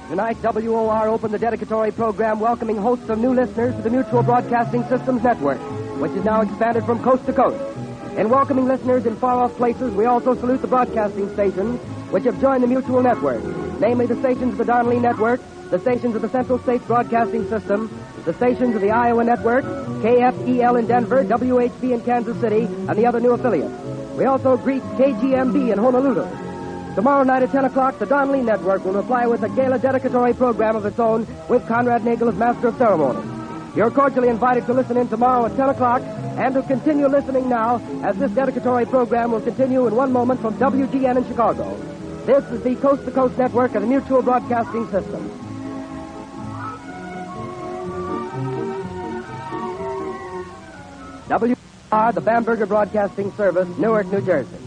Tonight, WOR opened the dedicatory program welcoming hosts of new listeners to the Mutual Broadcasting Systems Network, which is now expanded from coast to coast. In welcoming listeners in far-off places, we also salute the broadcasting stations which have joined the Mutual Network, namely the stations of the Donnelly Network, the stations of the Central States Broadcasting System, the stations of the Iowa Network, KFEL in Denver, WHB in Kansas City, and the other new affiliates. We also greet KGMB in Honolulu. Tomorrow night at 10 o'clock, the Donnelly Network will reply with a gala dedicatory program of its own with Conrad Nagel as Master of Ceremonies. You're cordially invited to listen in tomorrow at 10 o'clock and to continue listening now as this dedicatory program will continue in one moment from WGN in Chicago. This is the Coast to Coast Network of the Mutual Broadcasting System. WR, the Bamberger Broadcasting Service, Newark, New Jersey.